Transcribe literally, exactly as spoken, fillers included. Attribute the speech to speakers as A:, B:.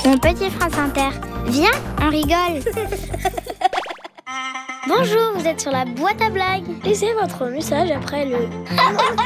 A: Mon petit France Inter, viens, on rigole. Bonjour, vous êtes sur la boîte à blagues.
B: Laissez votre message après le...